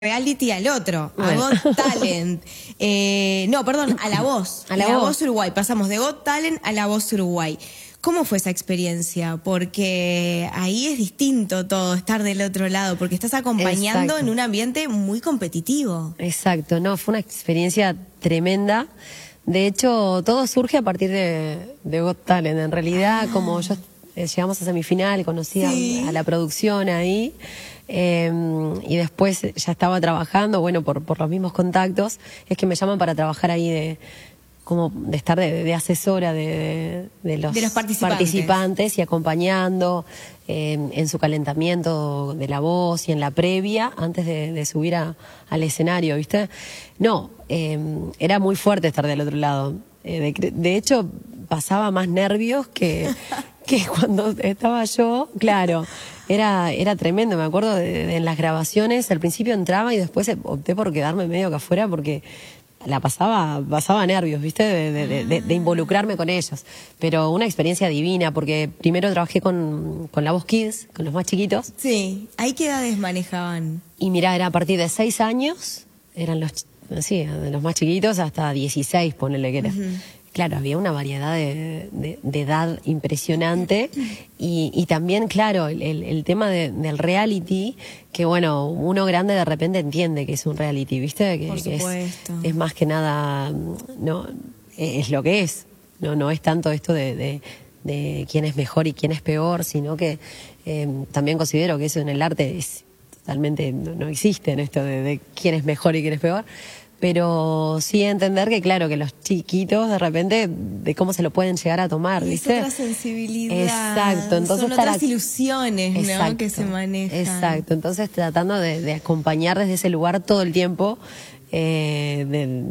reality al otro, a Got Talent. No, perdón, a La Voz. A La Voz Uruguay. Pasamos de Got Talent a La Voz Uruguay. ¿Cómo fue esa experiencia? Porque ahí es distinto todo, estar del otro lado, porque estás acompañando en un ambiente muy competitivo. Exacto, no, fue una experiencia tremenda. De hecho, todo surge a partir de Got Talent. En realidad, como yo llegamos a semifinal, conocí a la producción ahí, y después ya estaba trabajando, bueno, por los mismos contactos, es que me llaman para trabajar ahí de estar de asesora de los participantes y acompañando en su calentamiento de la voz y en la previa antes de subir al escenario, ¿viste? No, era muy fuerte estar del otro lado. De hecho, pasaba más nervios que cuando estaba yo, claro. Era tremendo, me acuerdo en las grabaciones, al principio entraba y después opté por quedarme medio que afuera porque pasaba nervios, ¿viste? De involucrarme con ellos. Pero una experiencia divina, porque primero trabajé con La Voz Kids, con los más chiquitos. Sí, ¿ahí qué edades manejaban? Y mirá, era a partir de 6 años, eran de los más chiquitos hasta 16, ponele que era. Claro, había una variedad de edad impresionante y también, claro, el tema del reality, que bueno, uno grande de repente entiende que es un reality, ¿viste? Por supuesto. Es más que nada, no, es lo que es, no es tanto esto de quién es mejor y quién es peor, sino que también considero que eso en el arte es totalmente, no existe en esto de quién es mejor y quién es peor. Pero sí entender que, claro, que los chiquitos de repente, de cómo se lo pueden llegar a tomar, ¿viste? Es otra sensibilidad. Exacto. Entonces, son otras ilusiones, ¿no? Exacto, que se manejan. Exacto. Entonces, tratando de acompañar desde ese lugar todo el tiempo, de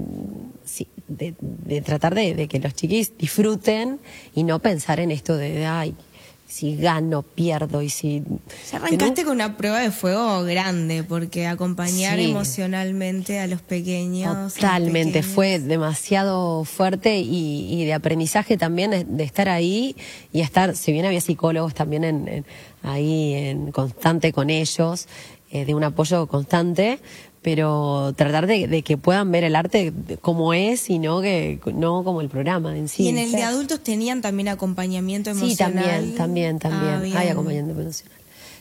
tratar de que los chiquis disfruten y no pensar en esto ay, si gano, pierdo y si... Ya arrancaste con una prueba de fuego grande, porque acompañar emocionalmente a los pequeños... Totalmente, fue demasiado fuerte y de aprendizaje también, de estar ahí y estar, si bien había psicólogos también ahí en constante con ellos, de un apoyo constante, pero tratar de que puedan ver el arte como es y no como el programa en sí. ¿Y en el de adultos tenían también acompañamiento emocional? Sí, también. Hay acompañamiento emocional.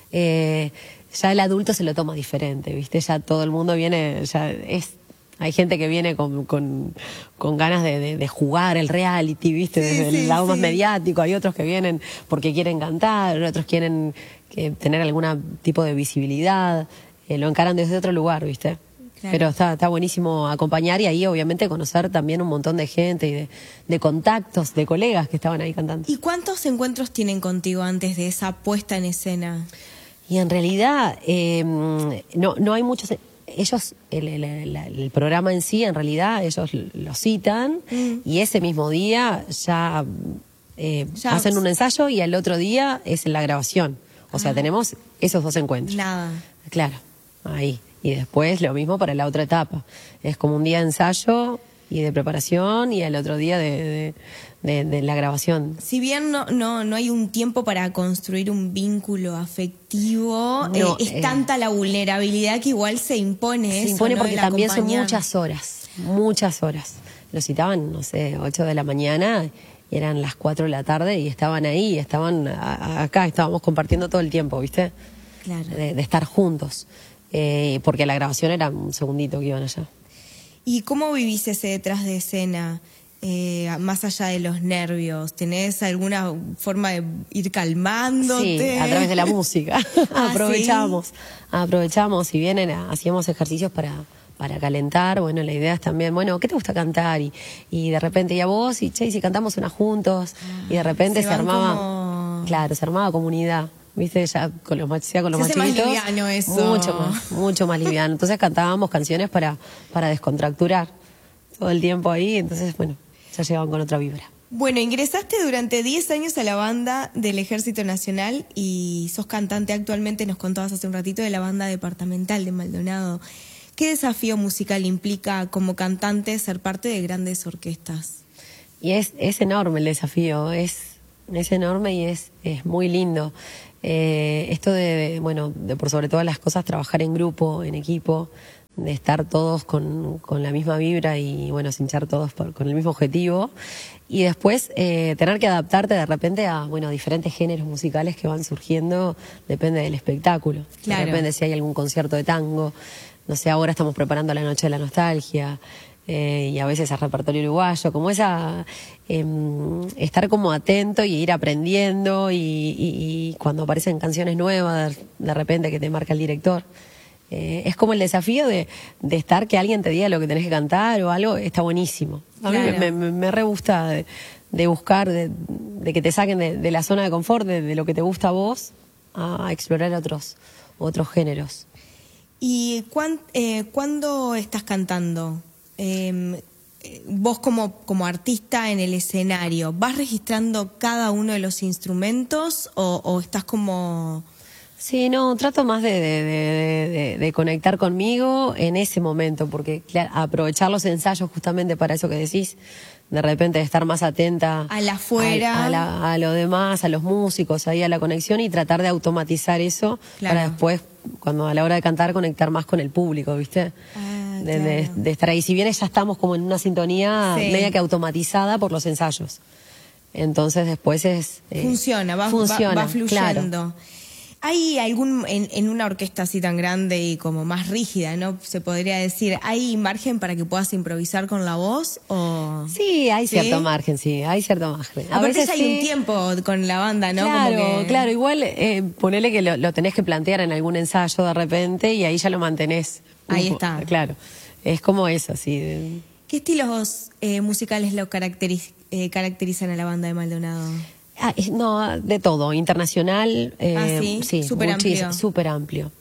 Ya el adulto se lo toma diferente, ¿viste? Ya todo el mundo viene, hay gente que viene con ganas de jugar el reality, ¿viste? Desde el lado más mediático. Hay otros que vienen porque quieren cantar, otros quieren tener algún tipo de visibilidad. Lo encaran desde otro lugar, ¿viste? Claro. Pero está buenísimo acompañar y ahí obviamente conocer también un montón de gente y de contactos, de colegas que estaban ahí cantando. ¿Y cuántos encuentros tienen contigo antes de esa puesta en escena? Y en realidad no hay muchos. Ellos, el programa en sí, en realidad, ellos lo citan y ese mismo día ya hacen un ensayo y al otro día es la grabación. O sea, tenemos esos 2 encuentros. Nada. Claro, ahí. Y después lo mismo para la otra etapa. Es como un día de ensayo y de preparación y el otro día de la grabación. Si bien no hay un tiempo para construir un vínculo afectivo, es tanta la vulnerabilidad que igual se impone eso. Se impone, ¿no? porque también son muchas horas. Lo citaban, 8 de la mañana y eran las 4 de la tarde y estaban ahí, estaban acá, estábamos compartiendo todo el tiempo, ¿viste? Claro. De estar juntos, porque la grabación era un segundito que iban allá. ¿Y cómo vivís ese detrás de escena, más allá de los nervios? ¿Tenés alguna forma de ir calmándote? Sí, a través de la música. Aprovechamos, si bien hacíamos ejercicios para calentar, bueno, la idea es también, bueno, ¿qué te gusta cantar? Y de repente, y a vos, y si cantamos una juntos, y de repente se armaba comunidad. ¿Viste? Ya con los más chiquitos. Más liviano eso. Mucho más liviano. Entonces cantábamos canciones para descontracturar todo el tiempo ahí. Entonces, bueno, ya llegaban con otra vibra. Bueno, ingresaste durante 10 años a la banda del Ejército Nacional y sos cantante actualmente, nos contabas hace un ratito, de la banda departamental de Maldonado. ¿Qué desafío musical implica como cantante ser parte de grandes orquestas? Y es enorme el desafío, es enorme y es muy lindo. Esto de por sobre todas las cosas, trabajar en grupo, en equipo, de estar todos con la misma vibra y bueno, hinchar todos con el mismo objetivo. Y después tener que adaptarte de repente a bueno, diferentes géneros musicales que van surgiendo, depende del espectáculo. Claro. Depende si hay algún concierto de tango. No sé, ahora estamos preparando la Noche de la Nostalgia. Y a veces al repertorio uruguayo, como esa, estar como atento y ir aprendiendo y cuando aparecen canciones nuevas, de repente que te marca el director. Es como el desafío de estar, que alguien te diga lo que tenés que cantar o algo, está buenísimo. A mí Claro. me re gusta de buscar, de que te saquen de la zona de confort, de lo que te gusta a vos, a explorar otros géneros. ¿Y cuándo estás cantando? Vos como artista en el escenario, ¿vas registrando cada uno de los instrumentos o estás como...? Sí, no, trato más de conectar conmigo en ese momento, porque claro, aprovechar los ensayos justamente para eso que decís, de repente estar más atenta A la afuera. a lo demás, a los músicos, ahí a la conexión y tratar de automatizar eso Claro. para después, cuando a la hora de cantar, conectar más con el público, ¿viste? Claro. De estar ahí. Si bien ya estamos como en una sintonía Sí. media que automatizada por los ensayos. Entonces después es... Funciona, va fluyendo. Claro. ¿Hay algún, en una orquesta así tan grande y como más rígida, ¿no? Se podría decir, ¿hay margen para que puedas improvisar con la voz? O... Sí, hay ¿Sí? cierto margen, sí, hay cierto margen. A Aparte veces hay sí. un tiempo con la banda, ¿no? Claro, Como que... claro, igual ponele que lo tenés que plantear en algún ensayo de repente y ahí ya lo mantenés. Ahí está. Claro, es como eso, sí. ¿Qué estilos musicales lo caracterizan a la banda de Maldonado? No, de todo, internacional. Sí, súper amplio. Súper amplio.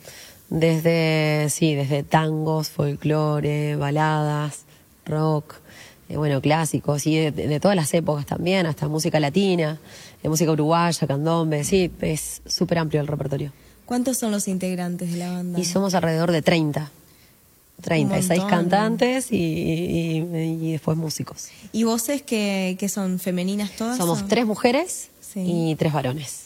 Desde tangos, folclore, baladas, rock, bueno, clásicos, y de todas las épocas también, hasta música latina, música uruguaya, candombe, sí, es súper amplio el repertorio. ¿Cuántos son los integrantes de la banda? Y somos alrededor de 30. 6 cantantes y después músicos. ¿Y voces que son femeninas todas? Somos 3 mujeres Sí. y 3 varones.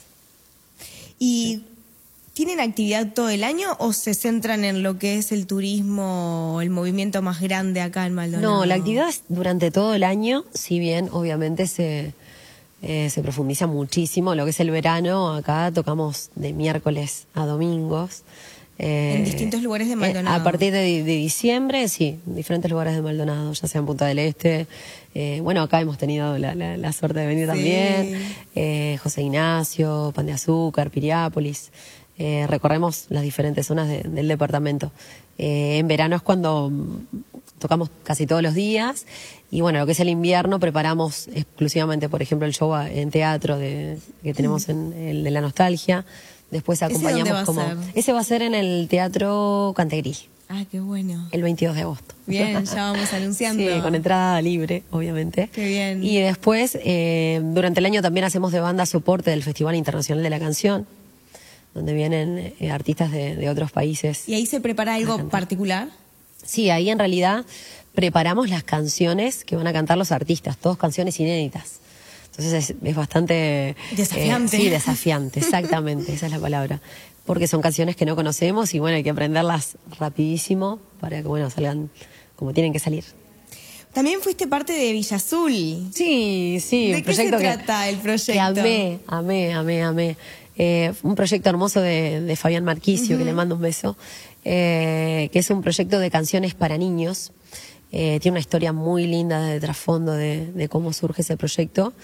¿Y tienen actividad todo el año o se centran en lo que es el turismo, el movimiento más grande acá en Maldonado? No, la actividad es durante todo el año, si bien obviamente se profundiza muchísimo. Lo que es el verano, acá tocamos de miércoles a domingos. En distintos lugares de Maldonado. A partir de diciembre, sí, en diferentes lugares de Maldonado, ya sea en Punta del Este. Bueno, acá hemos tenido la suerte de venir Sí. también. José Ignacio, Pan de Azúcar, Piriápolis. Recorremos las diferentes zonas del departamento. En verano es cuando tocamos casi todos los días. Y bueno, lo que es el invierno, preparamos exclusivamente, por ejemplo, el show en teatro que tenemos en el de la Nostalgia. Después acompañamos ¿Ese dónde va a ser? Ese va a ser en el Teatro Cantegril, Ah, qué bueno. el 22 de agosto. Bien, ya vamos anunciando. Sí, con entrada libre, obviamente. Qué bien. Y después, durante el año también hacemos de banda soporte del Festival Internacional de la Canción, donde vienen artistas de otros países. ¿Y ahí se prepara algo cantar. particular? Sí, ahí en realidad preparamos las canciones que van a cantar los artistas, todas canciones inéditas. Entonces es bastante... Desafiante. Sí, desafiante, exactamente, esa es la palabra. Porque son canciones que no conocemos y bueno, hay que aprenderlas rapidísimo para que bueno, salgan como tienen que salir. También fuiste parte de Villa Azul. Sí, sí. ¿De qué se trata el proyecto? Que amé. Un proyecto hermoso de Fabián Marquicio, que le mando un beso, que es un proyecto de canciones para niños. Tiene una historia muy linda de trasfondo de cómo surge ese proyecto.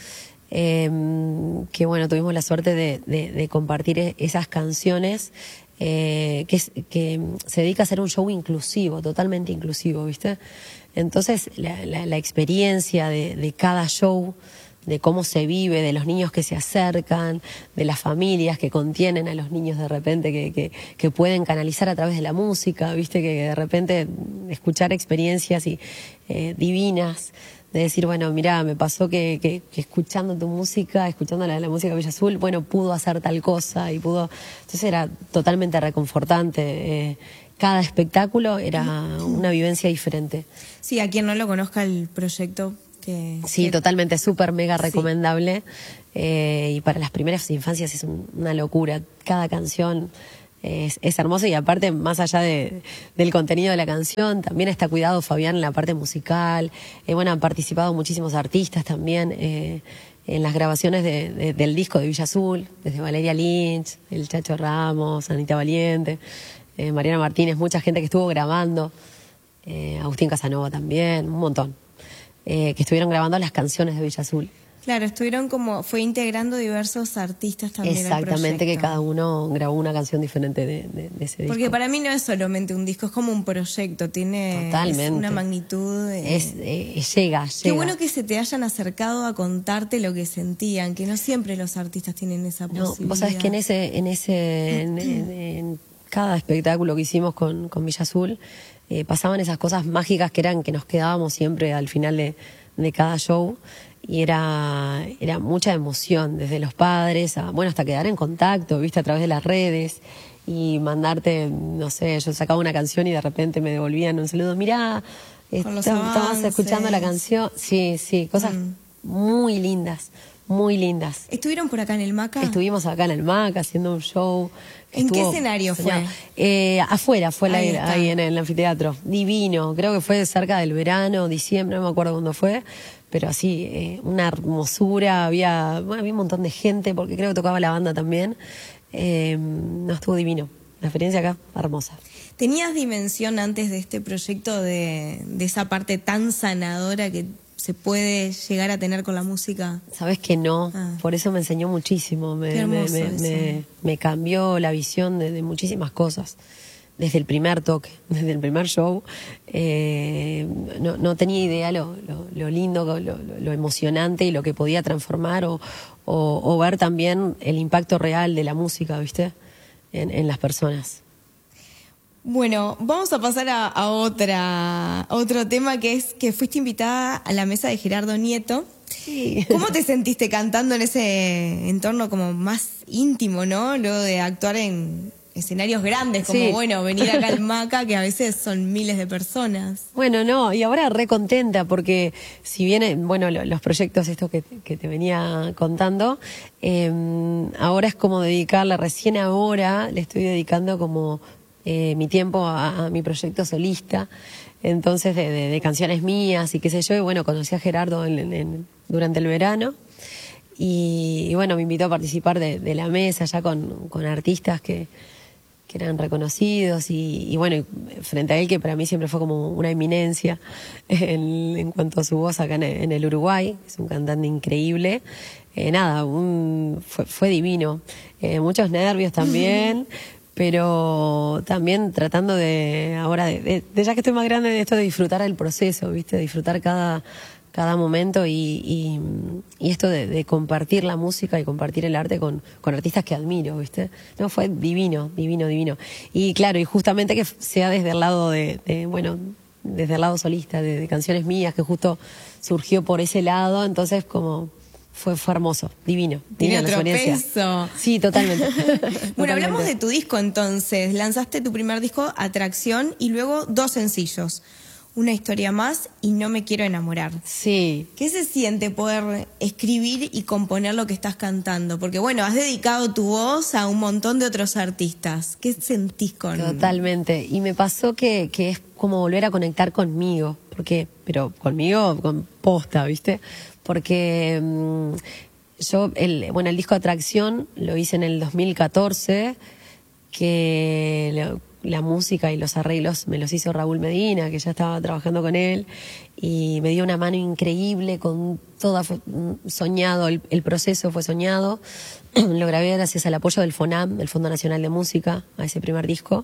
Que bueno, tuvimos la suerte de compartir esas canciones, que se dedica a hacer un show inclusivo, totalmente inclusivo, ¿viste? Entonces, la experiencia de cada show, de cómo se vive, de los niños que se acercan, de las familias que contienen a los niños de repente, que pueden canalizar a través de la música, viste, que de repente escuchar experiencias divinas, de decir, bueno, mirá, me pasó que escuchando tu música, escuchando la música de Villa Azul, bueno, pudo hacer tal cosa y pudo... Entonces era totalmente reconfortante. Cada espectáculo era una vivencia diferente. Sí, a quien no lo conozca el proyecto... Sí, totalmente, súper mega recomendable. Y para las primeras infancias es una locura. Cada canción es hermoso, y aparte, más allá del contenido de la canción, también está cuidado Fabián en la parte musical. Bueno, han participado muchísimos artistas también en las grabaciones del disco de Villa Azul, desde Valeria Lynch, el Chacho Ramos, Anita Valiente, Mariana Martínez, mucha gente que estuvo grabando, Agustín Casanova también, un montón, que estuvieron grabando las canciones de Villa Azul. Claro, fue integrando diversos artistas también. Exactamente, que cada uno grabó una canción diferente de ese disco. Porque para mí no es solamente un disco, es como un proyecto, tiene una magnitud. Llega. Qué bueno que se te hayan acercado a contarte lo que sentían, que no siempre los artistas tienen esa posibilidad. No, vos sabés que en cada espectáculo que hicimos con Villa Azul, pasaban esas cosas mágicas que eran que nos quedábamos siempre al final de cada show. Y era mucha emoción, desde los padres hasta quedar en contacto, viste, a través de las redes, y mandarte, no sé, yo sacaba una canción y de repente me devolvían un saludo, mirá, estamos escuchando la canción. Sí, cosas muy lindas, muy lindas. ¿Estuvieron por acá en el MACA? Estuvimos acá en el MACA haciendo un show. ¿En qué escenario fue? Afuera, fue ahí en el anfiteatro. Divino, creo que fue cerca del verano, diciembre, no me acuerdo cuándo fue. Pero así, una hermosura, había un montón de gente, porque creo que tocaba la banda también. No, estuvo divino. La experiencia acá, hermosa. ¿Tenías dimensión antes de este proyecto de esa parte tan sanadora que se puede llegar a tener con la música? Sabes que no, por eso me enseñó muchísimo. Me cambió la visión de muchísimas cosas. Desde el primer toque, desde el primer show, no tenía idea lo lindo, lo emocionante y lo que podía transformar o ver también el impacto real de la música, ¿viste? En las personas. Bueno, vamos a pasar a otro tema, que es que fuiste invitada a la mesa de Gerardo Nieto. Sí. ¿Cómo te sentiste cantando en ese entorno como más íntimo, no? Luego de actuar en escenarios grandes, como venir acá al MACA, que a veces son miles de personas. Bueno, no, y ahora re contenta, porque si bien, los proyectos estos que te venía contando, ahora es como recién ahora le estoy dedicando como mi tiempo a mi proyecto solista, entonces de canciones mías y qué sé yo, y conocí a Gerardo durante el verano. Y me invitó a participar de la mesa ya con artistas que eran reconocidos y frente a él, que para mí siempre fue como una eminencia en cuanto a su voz acá en el Uruguay, es un cantante increíble. Fue divino. Muchos nervios también, pero también tratando ahora ya que estoy más grande, de esto de disfrutar del proceso, ¿viste? Disfrutar cada momento y esto de compartir la música y compartir el arte con artistas que admiro, ¿viste? No, fue divino. Y claro, y justamente que sea desde el lado desde el lado solista, de canciones mías, que justo surgió por ese lado, entonces como fue hermoso, divino. Tiene otro peso. Sí, totalmente. Bueno, hablamos de tu disco entonces. Lanzaste tu primer disco, Atracción, y luego 2 sencillos. Una historia más y No me quiero enamorar. Sí. ¿Qué se siente poder escribir y componer lo que estás cantando? Porque has dedicado tu voz a un montón de otros artistas. ¿Qué sentís con...? Totalmente. Y me pasó que es como volver a conectar conmigo. Pero conmigo con posta, ¿viste? Porque yo, el disco Atracción lo hice en el 2014, que la música y los arreglos me los hizo Raúl Medina, que ya estaba trabajando con él, y me dio una mano increíble con todo soñado, el proceso fue soñado. Lo grabé gracias al apoyo del FONAM, el Fondo Nacional de Música, a ese primer disco.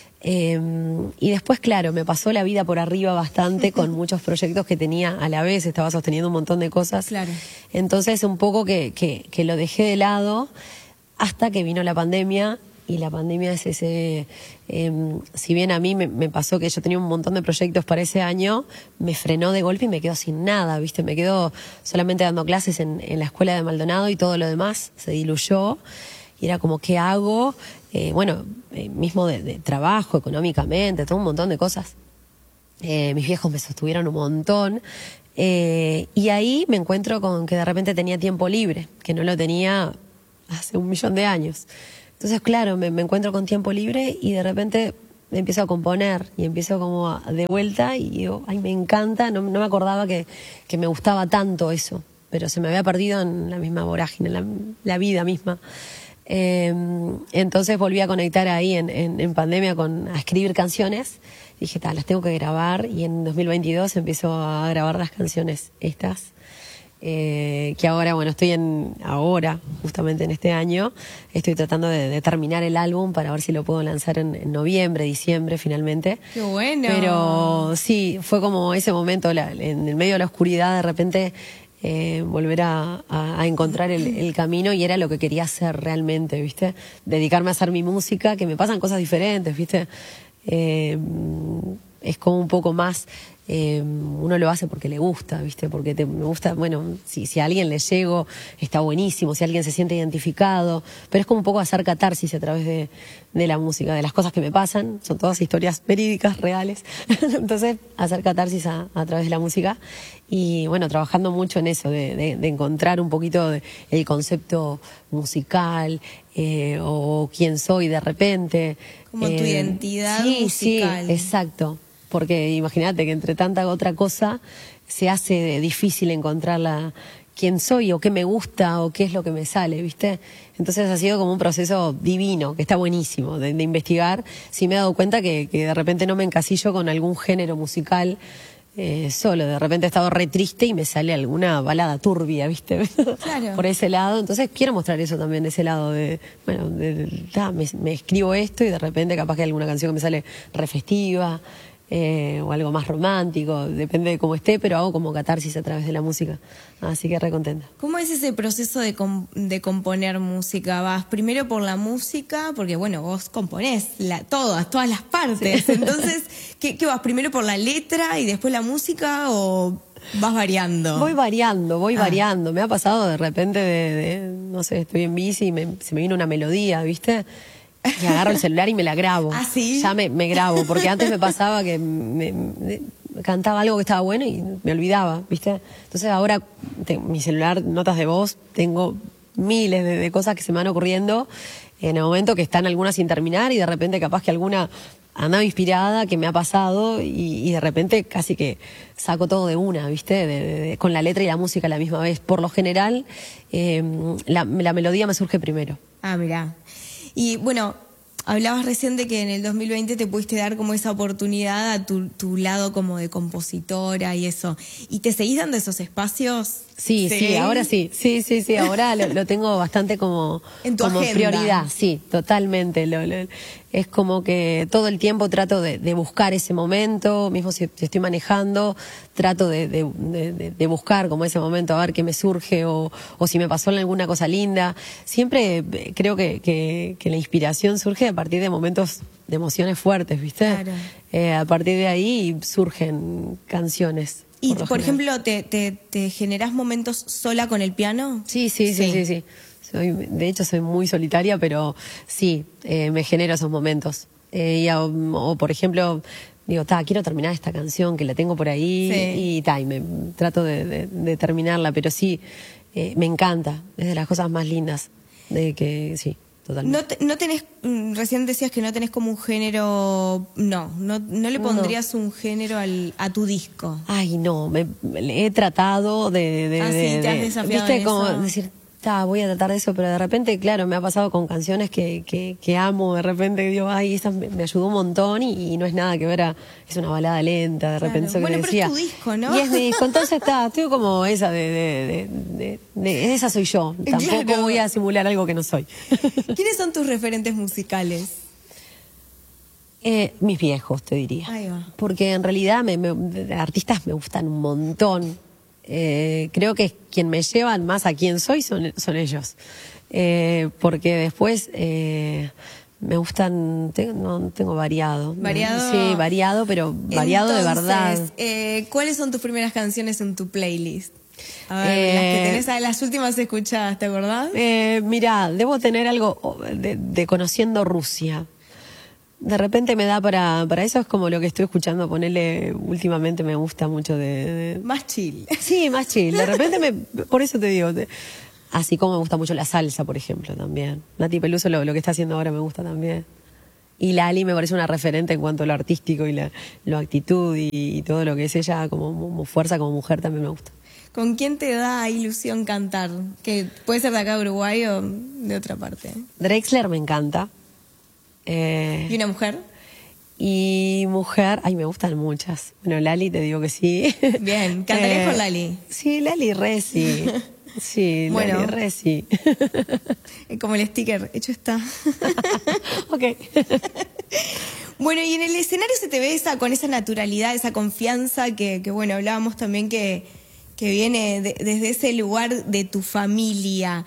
Y después, claro, me pasó la vida por arriba bastante con muchos proyectos que tenía a la vez, estaba sosteniendo un montón de cosas. Claro. Entonces, un poco que lo dejé de lado hasta que vino la pandemia. Y la pandemia es si bien a mí me pasó que yo tenía un montón de proyectos para ese año, me frenó de golpe y me quedo sin nada, ¿viste? Me quedo solamente dando clases en la escuela de Maldonado, y todo lo demás se diluyó. Y era como, ¿qué hago? Mismo de trabajo, económicamente, todo un montón de cosas. Mis viejos me sostuvieron un montón. Y ahí me encuentro con que de repente tenía tiempo libre, que no lo tenía hace 1.000.000 de años. Entonces, claro, me encuentro con tiempo libre y de repente empiezo a componer y empiezo como de vuelta y digo, ay, me encanta, no me acordaba que me gustaba tanto eso, pero se me había perdido en la misma vorágine, en la vida misma. Entonces volví a conectar ahí en pandemia a escribir canciones. Dije, las tengo que grabar, y en 2022 empiezo a grabar las canciones estas. Que ahora, bueno, justamente en este año, estoy tratando de terminar el álbum para ver si lo puedo lanzar en noviembre, diciembre, finalmente. ¡Qué bueno! Pero sí, fue como ese momento, en el medio de la oscuridad, de repente, volver a encontrar el camino, y era lo que quería hacer realmente, ¿viste? Dedicarme a hacer mi música, que me pasan cosas diferentes, ¿viste? Es como un poco más, uno lo hace porque le gusta, ¿viste? Porque me gusta, bueno, si a alguien le llego, está buenísimo, si alguien se siente identificado, pero es como un poco hacer catarsis a través de la música, de las cosas que me pasan, son todas historias verídicas, reales, entonces hacer catarsis a través de la música, y bueno, trabajando mucho en eso, de encontrar un poquito el concepto musical, o quién soy de repente. Como tu identidad musical. Sí, exacto. Porque imagínate que entre tanta otra cosa se hace difícil encontrar quién soy, o qué me gusta, o qué es lo que me sale, ¿viste? Entonces ha sido como un proceso divino, que está buenísimo de investigar. Sí me he dado cuenta que de repente no me encasillo con algún género musical solo. De repente he estado re triste y me sale alguna balada turbia, ¿viste? Claro. Por ese lado. Entonces quiero mostrar eso también, ese lado me escribo esto y de repente capaz que hay alguna canción que me sale re festiva. O algo más romántico, depende de cómo esté, pero hago como catarsis a través de la música. Así que re contenta. ¿Cómo es ese proceso de componer música? ¿Vas primero por la música? Porque, bueno, vos componés todas las partes. Sí. Entonces, ¿qué vas? ¿Primero por la letra y después la música, o vas variando? Voy variando. Me ha pasado de repente no sé, estoy en bici y se me viene una melodía, ¿viste? Y agarro el celular y me la grabo. ¿Ah, sí? Ya me grabo, porque antes me pasaba que cantaba algo que estaba bueno y me olvidaba, ¿viste? Entonces ahora mi celular, notas de voz, tengo miles de cosas que se me van ocurriendo en el momento, que están algunas sin terminar, y de repente capaz que alguna andaba inspirada, que me ha pasado, y de repente casi que saco todo de una, ¿viste? Con la letra y la música a la misma vez. Por lo general, la melodía me surge primero. Ah, mirá. Y bueno, hablabas recién de que en el 2020 te pudiste dar como esa oportunidad a tu lado como de compositora y eso. ¿Y te seguís dando esos espacios? Sí, ahora sí. Sí, ahora lo tengo bastante como prioridad. Sí, totalmente. Es como que todo el tiempo trato de buscar ese momento, mismo si estoy manejando, trato de buscar como ese momento, a ver qué me surge, o si me pasó alguna cosa linda. Siempre creo que la inspiración surge a partir de momentos de emociones fuertes, ¿viste? Claro. A partir de ahí surgen canciones. ¿Y, por ejemplo, te generás momentos sola con el piano? Sí. De hecho, soy muy solitaria, pero sí, me genero esos momentos. O por ejemplo, digo, quiero terminar esta canción que la tengo por ahí, y me trato de terminarla, pero sí, me encanta, es de las cosas más lindas, sí. Totalmente. No tenés, recién decías que no tenés como un género, no le pondrías un género a tu disco. Ay, no, he tratado te has desafiado. ¿Viste? En como eso. decir, voy a tratar de eso, pero de repente, claro, me ha pasado con canciones que amo, de repente digo, ay, esa me ayudó un montón, y no es nada que ver es una balada lenta, de repente, eso bueno, que pero decía. Es tu disco, ¿no? Y es mi disco, entonces estoy como esa esa soy yo, tampoco voy a simular algo que no soy. ¿Quiénes son tus referentes musicales? Mis viejos, te diría. Ahí va. Porque en realidad artistas me gustan un montón. Creo que quien me llevan más a quién soy son ellos. Porque después me gustan, tengo variado. ¿Variado? Sí, variado, pero variado. Entonces, de verdad. ¿Cuáles son tus primeras canciones en tu playlist? A ver, las que tenés, las últimas escuchadas, ¿te acordás? Mirá, debo tener algo de Conociendo Rusia. De repente me da para eso, es como lo que estoy escuchando, ponerle últimamente, me gusta mucho Más chill. Sí, más chill. De repente por eso te digo, Así como me gusta mucho la salsa, por ejemplo, también. Nati Peluso, lo que está haciendo ahora me gusta también. Y Lali me parece una referente en cuanto a lo artístico y la actitud y todo lo que es ella como fuerza, como mujer, también me gusta. ¿Con quién te da ilusión cantar? Que puede ser de acá de Uruguay o de otra parte. Drexler me encanta. ¿Y una mujer? Y mujer, ay, me gustan muchas. Bueno, Lali te digo que sí. Bien, ¿cantarías con Lali? Sí, Lali re sí. Sí, bueno, Lali re sí. Como el sticker, hecho está. Ok. Bueno, y en el escenario se te ve con esa naturalidad, esa confianza que bueno, hablábamos también que viene desde ese lugar de tu familia.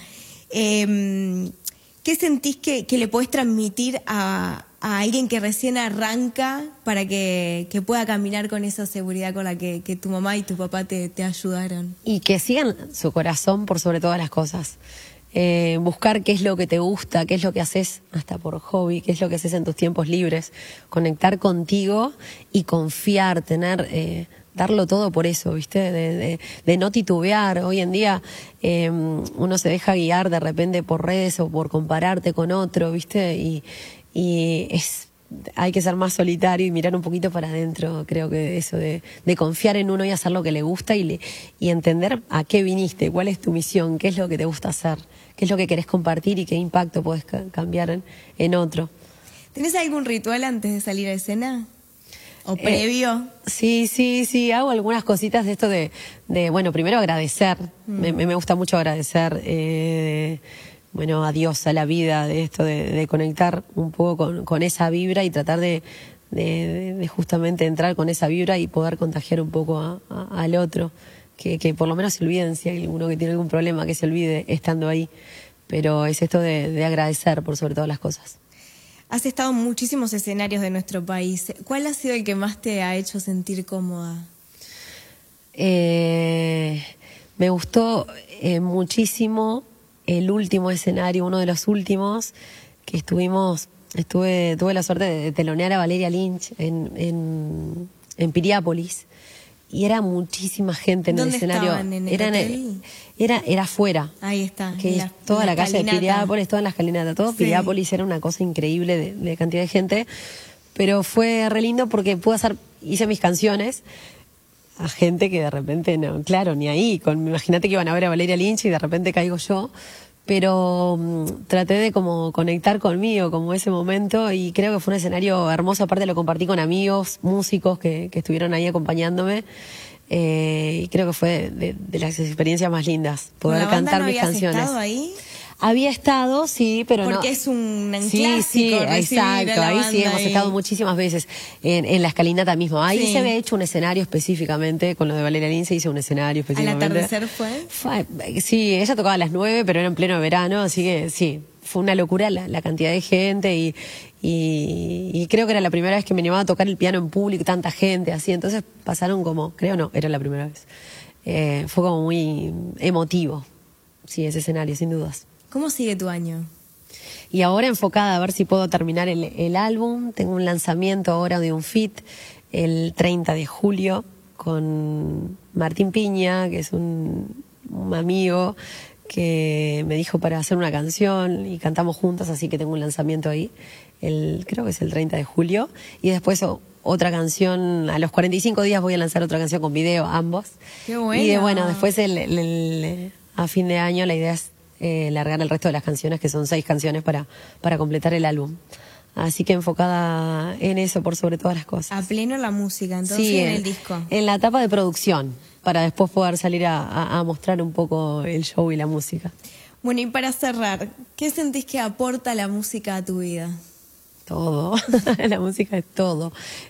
¿Qué sentís que le podés transmitir a alguien que recién arranca para que pueda caminar con esa seguridad con la que tu mamá y tu papá te ayudaron? Y que sigan su corazón por sobre todas las cosas. Buscar qué es lo que te gusta, qué es lo que haces hasta por hobby, qué es lo que haces en tus tiempos libres, conectar contigo y confiar, darlo todo por eso, ¿viste? De no titubear. Hoy en día uno se deja guiar de repente por redes o por compararte con otro, ¿viste? Y hay que ser más solitario y mirar un poquito para adentro. Creo que eso de confiar en uno y hacer lo que le gusta y entender a qué viniste, cuál es tu misión, qué es lo que te gusta hacer, qué es lo que querés compartir y qué impacto podés cambiar en otro. ¿Tenés algún ritual antes de salir a escena? ¿O previo? Sí, hago algunas cositas de esto de bueno, primero agradecer. Me gusta mucho agradecer, bueno, a Dios, a la vida, de esto de conectar un poco con esa vibra y tratar de justamente entrar con esa vibra y poder contagiar un poco al otro. Que por lo menos se olviden, si hay alguno que tiene algún problema, que se olvide estando ahí. Pero es esto de agradecer por sobre todas las cosas. Has estado en muchísimos escenarios de nuestro país. ¿Cuál ha sido el que más te ha hecho sentir cómoda? Me gustó muchísimo el último escenario, uno de los últimos que tuve la suerte de telonear a Valeria Lynch en Piriápolis. Y era muchísima gente en el escenario. ¿Dónde estaban? ¿En el hotel? Era afuera. Ahí está. Que es toda la calle de Piriápolis, toda en la escalinata. Todo sí. Piriápolis era una cosa increíble de cantidad de gente. Pero fue re lindo porque hice mis canciones a gente que de repente, no, claro, ni ahí. Imagínate que iban a ver a Valeria Lynch y de repente caigo yo. Pero traté de como conectar conmigo, como ese momento, y creo que fue un escenario hermoso. Aparte lo compartí con amigos, músicos que estuvieron ahí acompañándome, y creo que fue de las experiencias más lindas, poder cantar mis canciones. ¿Estado ahí? Había estado, sí, pero porque no. Porque es un clásico. Sí, exacto. Ahí sí hemos estado muchísimas veces en la escalinata mismo. Ahí se había hecho un escenario específicamente, con lo de Valeria Lynch se hizo un escenario específicamente. ¿Al atardecer fue? Sí, ella tocaba a las 9, pero era en pleno verano, así que sí, fue una locura la cantidad de gente y creo que era la primera vez que me animaba a tocar el piano en público, tanta gente, así. Entonces era la primera vez. Fue como muy emotivo, sí, ese escenario, sin dudas. ¿Cómo sigue tu año? Y ahora enfocada a ver si puedo terminar el álbum. Tengo un lanzamiento ahora de un feat el 30 de julio con Martín Piña, que es un amigo que me dijo para hacer una canción y cantamos juntas, así que tengo un lanzamiento ahí. Creo que es el 30 de julio. Y después otra canción, a los 45 días voy a lanzar otra canción con video, ambos. ¡Qué bueno! Y después a fin de año la idea es largar el resto de las canciones, que son 6 canciones para completar el álbum. Así que enfocada en eso por sobre todas las cosas. A pleno la música, entonces, sí, en el disco. En la etapa de producción, para después poder salir a mostrar un poco el show y la música. Bueno, y para cerrar, ¿qué sentís que aporta la música a tu vida? Todo, la música es todo.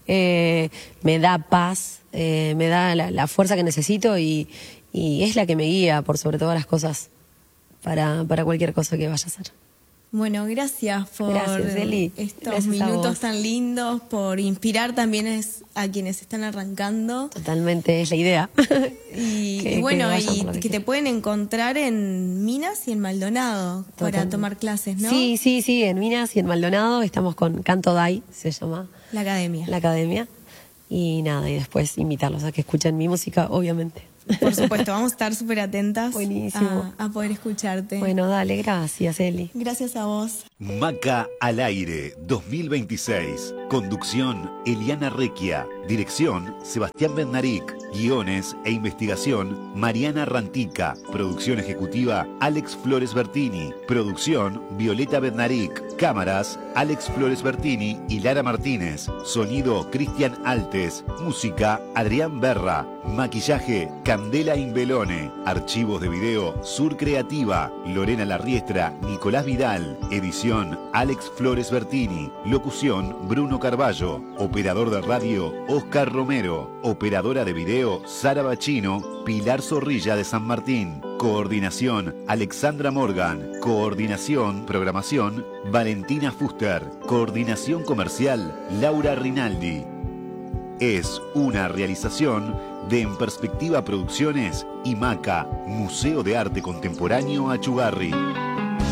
Me da paz, me da la fuerza que necesito y es la que me guía por sobre todas las cosas para cualquier cosa que vaya a hacer. Bueno, gracias por estos minutos tan lindos, por inspirar también a quienes están arrancando. Totalmente, es la idea. Y bueno, que te pueden encontrar en Minas y en Maldonado para tomar clases, ¿no? Sí, en Minas y en Maldonado estamos con Canto Dai, se llama. La academia. La academia. Y nada, y después invitarlos a que escuchen mi música, obviamente. Por supuesto, vamos a estar súper atentas Buenísimo. a poder escucharte. Bueno, dale, gracias, Eli. Gracias a vos. Maca al aire 2026. Conducción Eliana Recchia. Dirección Sebastián Bednaric. Guiones e investigación Mariana Rantica. Producción ejecutiva Alex Flores Bertini. Producción Violeta Bednaric. Cámaras Alex Flores Bertini y Lara Martínez. Sonido Cristian Altes. Música Adrián Berra. Maquillaje Candela Imbelone. Archivos de video Sur Creativa. Lorena Larriestra, Nicolás Vidal. Edición Alex Flores Bertini. Locución Bruno Carballo. Operador de radio Oscar Romero. Operadora de video Sara Bachino. Pilar Zorrilla de San Martín. Coordinación Alexandra Morgan. Coordinación Programación Valentina Fuster. Coordinación Comercial Laura Rinaldi. Es una realización de En Perspectiva Producciones y Maca, Museo de Arte Contemporáneo Achugarri.